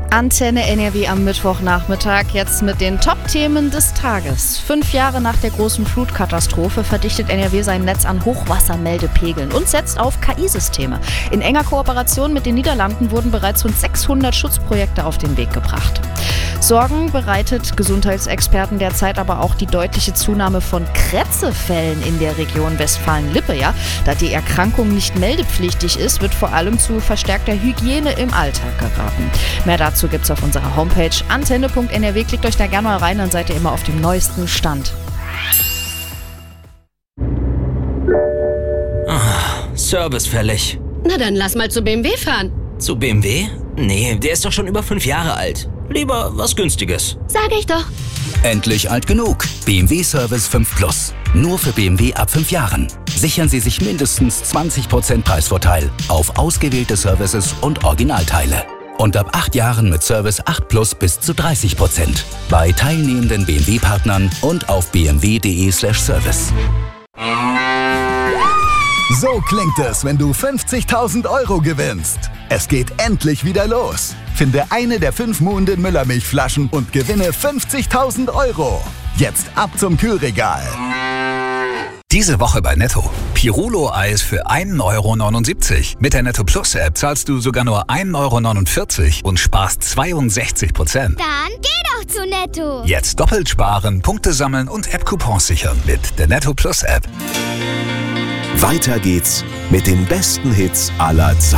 Antenne NRW am Mittwochnachmittag, jetzt mit den Top-Themen des Tages. 5 Jahre nach der großen Flutkatastrophe verdichtet NRW sein Netz an Hochwassermeldepegeln und setzt auf KI-Systeme. In enger Kooperation mit den Niederlanden wurden bereits rund 600 Schutzprojekte auf den Weg gebracht. Sorgen bereitet Gesundheitsexperten derzeit aber auch die deutliche Zunahme von Krätzefällen in der Region Westfalen-Lippe. Ja? Da die Erkrankung nicht meldepflichtig ist, wird vor allem zu verstärkter Hygiene im Alltag geraten. Mehr dazu gibt's auf unserer Homepage antenne.nrw. Klickt euch da gerne mal rein, dann seid ihr immer auf dem neuesten Stand. Service fällig. Na dann lass mal zu BMW fahren. Zu BMW? Nee, der ist doch schon über 5 Jahre alt. Lieber was Günstiges. Sag ich doch. Endlich alt genug. BMW Service 5 Plus. Nur für BMW ab 5 Jahren. Sichern Sie sich mindestens 20% Preisvorteil auf ausgewählte Services und Originalteile. Und ab 8 Jahren mit Service 8 Plus bis zu 30%. Bei teilnehmenden BMW-Partnern und auf bmw.de/service. So klingt es, wenn du 50.000 € gewinnst. Es geht endlich wieder los. Finde eine der 5 Muhnden Müllermilchflaschen und gewinne 50.000 €. Jetzt ab zum Kühlregal. Diese Woche bei Netto. Pirulo-Eis für 1,79 €. Mit der Netto Plus App zahlst du sogar nur 1,49 € und sparst 62%. Dann geh doch zu Netto. Jetzt doppelt sparen, Punkte sammeln und App-Coupons sichern mit der Netto Plus App. Weiter geht's mit den besten Hits aller Zeiten.